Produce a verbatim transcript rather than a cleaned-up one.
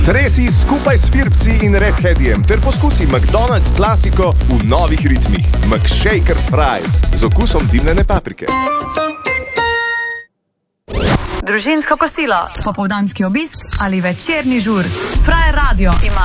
Tresi skupaj s Firpci in Redheadjem ter poskusi McDonald's klasiko v novih ritmih. McShaker Fries z okusom dimljene paprike. Družinsko kosilo, popoldanski obisk ali večerni žur. Frajer Radio ima